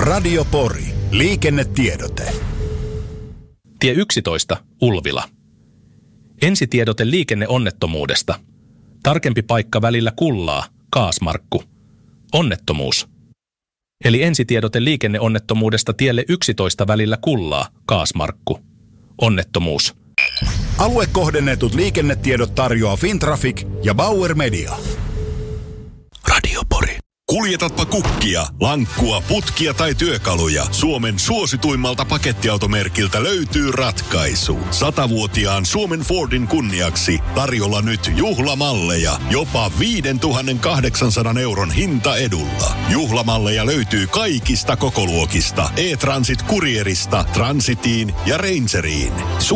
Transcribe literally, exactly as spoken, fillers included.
Radio Pori. Liikennetiedote. Tie yksitoista, Ulvila. Ensitiedote liikenneonnettomuudesta. Tarkempi paikka välillä Kullaa, Kaasmarkku. Onnettomuus. Eli ensitiedote liikenneonnettomuudesta tielle yksitoista välillä Kullaa, Kaasmarkku. Onnettomuus. Aluekohdennetut liikennetiedot tarjoaa Fintraffic ja Bauer Media. Radio Pori. Kuljetatpa kukkia, lankkua, putkia tai työkaluja. Suomen suosituimmalta pakettiautomerkiltä löytyy ratkaisu. Satavuotiaan Suomen Fordin kunniaksi tarjolla nyt juhlamalleja. Jopa viisituhattakahdeksansataa euron hintaedulla. Juhlamalleja löytyy kaikista kokoluokista. E-Transit Courierista, Transitiin ja Rangeriin.